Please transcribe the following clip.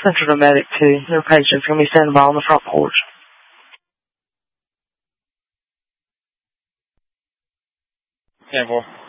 Central to Medic 2. Their patient's going to be standing by on the front porch. 10-4.